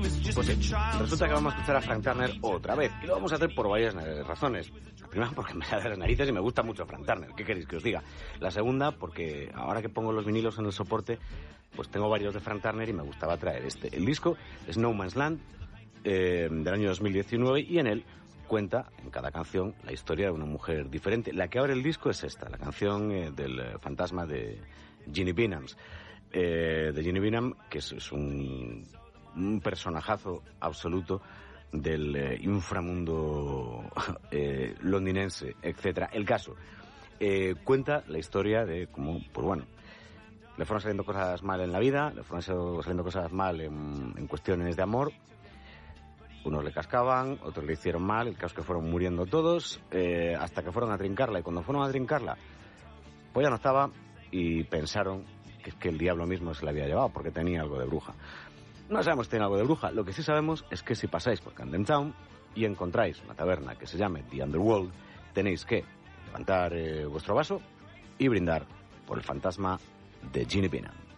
Pues sí, resulta que vamos a escuchar a Frank Turner otra vez, y lo vamos a hacer por varias razones. La primera, porque me da de las narices y me gusta mucho Frank Turner, ¿qué queréis que os diga? La segunda, porque ahora que pongo los vinilos en el soporte, pues tengo varios de Frank Turner y me gustaba traer este. El disco es No Man's Land, del año 2019, y en él cuenta en cada canción la historia de una mujer diferente. La que abre el disco es esta, la canción del fantasma de Ginny Binams. De Ginny Bingham, que es un personajazo absoluto del inframundo londinense, etcétera. El caso cuenta la historia de cómo, pues bueno, le fueron saliendo cosas mal en la vida, le fueron saliendo cosas mal en cuestiones de amor. Unos le cascaban, otros le hicieron mal, el caso es que fueron muriendo todos, hasta que fueron a trincarla, y cuando fueron a trincarla, pues ya no estaba, y pensaron que es que el diablo mismo se la había llevado, porque tenía algo de bruja. No sabemos si tiene algo de bruja, lo que sí sabemos es que si pasáis por Camden Town y encontráis una taberna que se llame The Underworld, tenéis que levantar vuestro vaso y brindar por el fantasma de Ginny Bingham.